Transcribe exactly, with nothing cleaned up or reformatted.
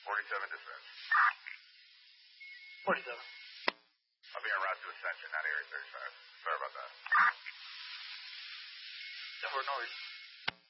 forty-seven dispatch. forty-seven. I'll be en route to Ascension, not Area thirty-five. Sorry about that. Yeah, we're north.